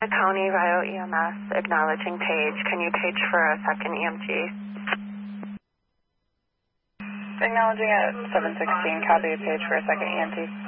County Rio EMS acknowledging page. Can you page for a second EMT? Acknowledging at 716, copy a page for a second EMT.